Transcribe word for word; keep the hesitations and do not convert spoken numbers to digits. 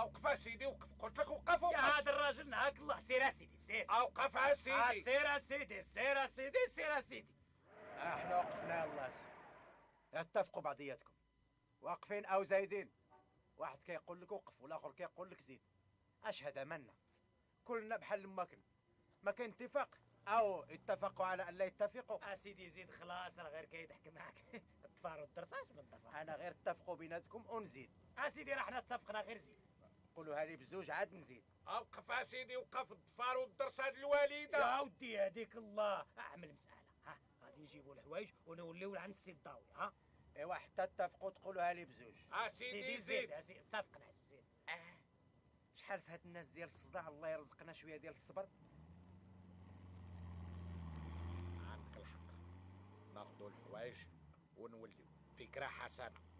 اوقف اسيدي وقف، قلت لك وقف يا هذا الراجل نهاك الله. سير اسيدي سير. اوقف اسيدي. سير اسيدي سير اسيدي سير اسيدي. احنا وقفنا يلا سي. اتفقوا بعضياتكم واقفين او زايدين. واحد كيقول لك وقف والاخر كيقول لك زيد. اش هذا منا كلنا بحال ما كنا. ما كاين اتفاق او اتفقوا على ان لا يتفقوا. اسيدي زيد خلاص راه غير كيضحك معاك. الطفار والدرساش من الطفار. انا غير اتفقوا بيناتكم ونزيد. اسيدي راه حنا اتفقنا غير زيد. قولوا هذه بزوج عاد نزيد. اوقف اسيدي وقف الضفار والدرس هاد الوالده. يا ودي هذيك الله. اعمل مساله ها غادي نجيبوا الحوايج ونوليو عند السي الضاوي. ها ايوا حتى اتفقوا تقولوا هذه بزوج. اسيدي زيد. اسيدي اتفقنا زيد. اه شحال في هاد الناس ديال الصداع. الله يرزقنا شويه ديال الصبر. عندك الحق، ناخذوا الحوايج ونوليو. فكره حسنه.